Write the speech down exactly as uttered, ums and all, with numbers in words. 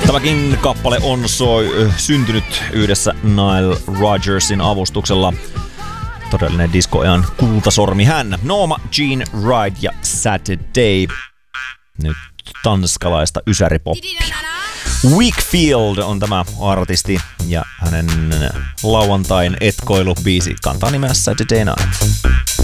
Tämäkin kappale on soi, syntynyt yhdessä Nile Rodgersin avustuksella. Todellinen diskoajan kultasormi hän. Norma Jean Ride ja Saturday. Nyt tanskalaista ysäripoppia. Wakefield on tämä artisti ja hänen lauantain etkoilubiisi kantaa nimeä Saturday Night.